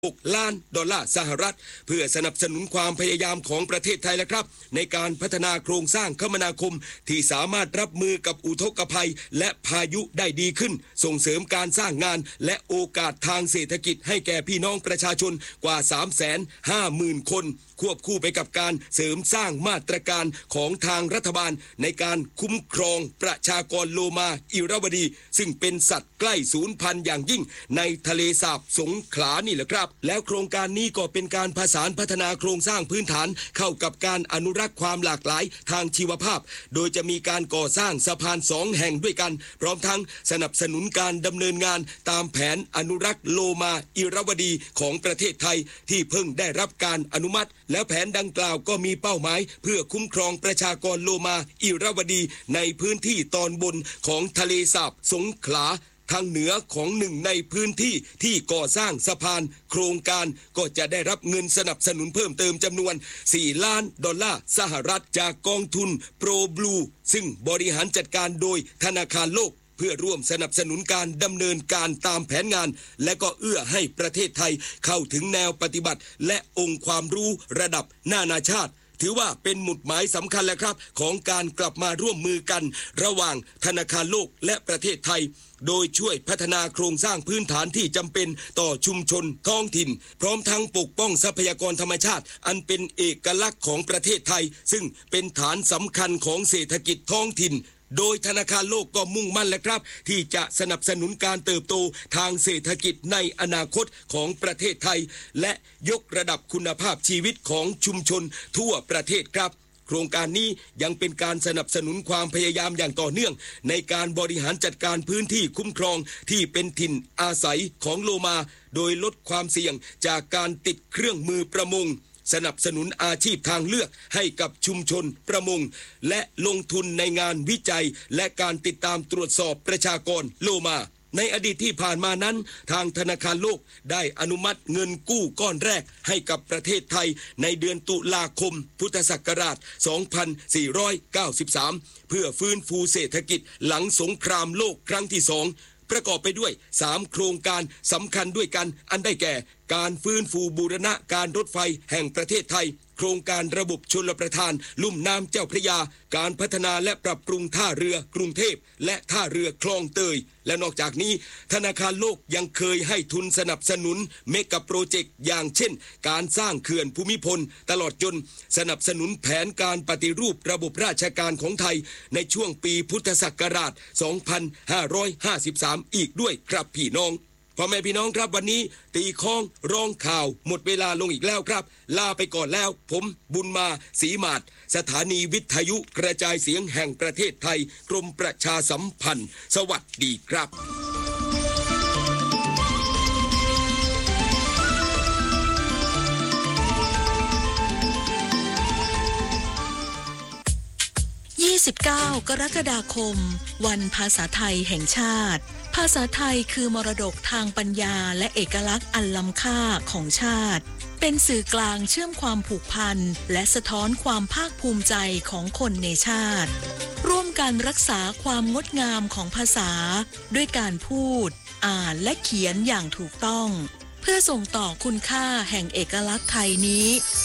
6 ล้านดอลลาร์สหรัฐเพื่อสนับสนุนความพยายามของประเทศไทยและครับในการพัฒนาโครงสร้างคมนาคมที่สามารถรับมือกับอุทกภัยและพายุได้ดีขึ้นส่งเสริมการสร้างงานและโอกาสทางเศรษฐกิจให้แก่พี่น้องประชาชนกว่า 350,000 คนควบคู่ไปกับการเสริมสร้างมาตรการของทางรัฐบาลในการคุ้มครองประชากรโลมาอิรวดีซึ่งเป็นสัตว์ใกล้สูญพันธุ์อย่างยิ่งในทะเลสาบสงขลานี่แหละครับแล้วโครงการนี้ก็เป็นการผสานพัฒนาโครงสร้างพื้นฐานเข้ากับการอนุรักษ์ความหลากหลายทางชีวภาพโดยจะมีการก่อสร้างสะพาน2 แห่งด้วยกันพร้อมทั้งสนับสนุนการดำเนินงานตามแผนอนุรักษ์โลมาอิรวดีของประเทศไทยที่เพิ่งได้รับการอนุมัติแล้วแผนดังกล่าวก็มีเป้าหมายเพื่อคุ้มครองประชากรโลมาอิรวดีในพื้นที่ตอนบนของทะเลสาบสงขลาทางเหนือของหนึ่งในพื้นที่ที่ก่อสร้างสะพานโครงการก็จะได้รับเงินสนับสนุนเพิ่มเติมจำนวน4 ล้านดอลลาร์สหรัฐจากกองทุนโปรบลูซึ่งบริหารจัดการโดยธนาคารโลกเพื่อร่วมสนับสนุนการดำเนินการตามแผนงานและก็เอื้อให้ประเทศไทยเข้าถึงแนวปฏิบัติและองค์ความรู้ระดับนานาชาติถือว่าเป็นหมุดหมายสำคัญแล้วครับของการกลับมาร่วมมือกันระหว่างธนาคารโลกและประเทศไทยโดยช่วยพัฒนาโครงสร้างพื้นฐานที่จำเป็นต่อชุมชนท้องถิ่นพร้อมทั้งปกป้องทรัพยากรธรรมชาติอันเป็นเอกลักษณ์ของประเทศไทยซึ่งเป็นฐานสำคัญของเศรษฐกิจท้องถิ่นโดยธนาคารโลกก็มุ่งมั่นและครับที่จะสนับสนุนการเติบโตทางเศรษฐกิจในอนาคตของประเทศไทยและยกระดับคุณภาพชีวิตของชุมชนทั่วประเทศครับโครงการนี้ยังเป็นการสนับสนุนความพยายามอย่างต่อเนื่องในการบริหารจัดการพื้นที่คุ้มครองที่เป็นถิ่นอาศัยของโลมาโดยลดความเสี่ยงจากการติดเครื่องมือประมงสนับสนุนอาชีพทางเลือกให้กับชุมชนประมงและลงทุนในงานวิจัยและการติดตามตรวจสอบประชากรโลมาในอดีตที่ผ่านมานั้นทางธนาคารโลกได้อนุมัติเงินกู้ก้อนแรกให้กับประเทศไทยในเดือนตุลาคมพุทธศักราช 2493 เพื่อฟื้นฟูเศรษฐกิจหลังสงครามโลกครั้งที่ 2ประกอบไปด้วย3 โครงการสำคัญด้วยกันอันได้แก่การฟื้นฟูบูรณะการรถไฟแห่งประเทศไทยโครงการระบบชลประทานลุ่มน้ำเจ้าพระยาการพัฒนาและปรับปรุงท่าเรือกรุงเทพและท่าเรือคลองเตยและนอกจากนี้ธนาคารโลกยังเคยให้ทุนสนับสนุนเมกะโปรเจกต์อย่างเช่นการสร้างเขื่อนภูมิพลตลอดจนสนับสนุนแผนการปฏิรูประบบราชการของไทยในช่วงปีพุทธศักราช 2553 อีกด้วยครับพี่น้องพ่อแม่พี่น้องครับวันนี้ตีค้องร้องข่าวหมดเวลาลงอีกแล้วครับลาไปก่อนแล้วผมบุญมาศรีมาศสถานีวิทยุกระจายเสียงแห่งประเทศไทยกรมประชาสัมพันธ์สวัสดีครับ 29 กรกฎาคมวันภาษาไทยแห่งชาติภาษาไทยคือมรดกทางปัญญาและเอกลักษณ์อันล้ำค่าของชาติเป็นสื่อกลางเชื่อมความผูกพันและสะท้อนความภาคภูมิใจของคนในชาติร่วมกันรักษาความงดงามของภาษาด้วยการพูดอ่านและเขียนอย่างถูกต้องเพื่อส่งต่อคุณค่าแห่งเอกลักษณ์ไทยนี้